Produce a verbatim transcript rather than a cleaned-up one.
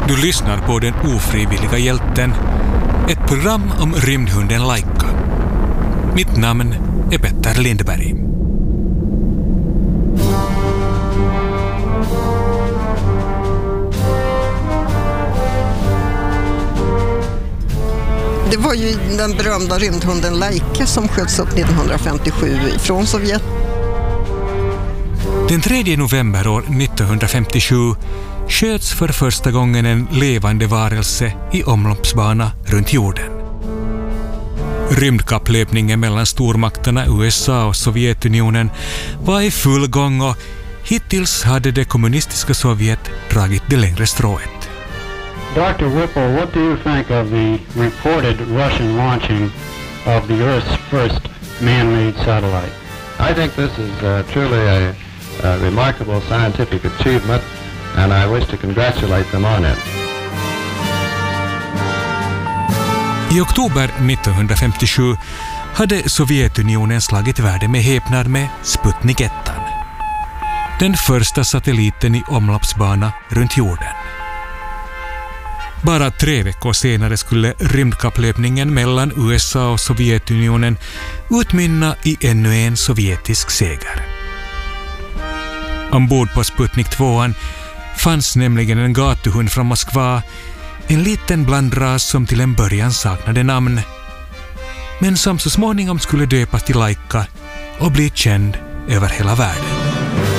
Du lyssnar på Den ofrivilliga hjälten, ett program om rymdhunden Laika. Mitt namn är Petter Lindberg. Det var ju den berömda rymdhunden Laika som sköts upp nittonhundrafemtiosju från Sovjet. Den tredje november år nittonhundrafemtiosju sköts för första gången en levande varelse i omloppsbana runt jorden. Rymdkapplöpningen mellan stormakterna U S A och Sovjetunionen var i full gång och hittills hade det kommunistiska Sovjet dragit det längre strået. Doctor Whipple, what do you think of the reported Russian launching of the Earth's first man-made satellite? I think this is uh, truly a, a remarkable scientific achievement, and I wish to congratulate them on it. I oktober nittonhundrafemtiosju hade Sovjetunionen slagit världen med häpnad med Sputnik ett. Den första satelliten i omloppsbana runt jorden. Bara tre veckor senare skulle rymdkapplöpningen mellan U S A och Sovjetunionen utmynna i ännu en sovjetisk seger. Ombord på Sputnik två fanns nämligen en gatuhund från Moskva, en liten blandras som till en början saknade namn, men som så småningom skulle döpas till Laika och bli känd över hela världen.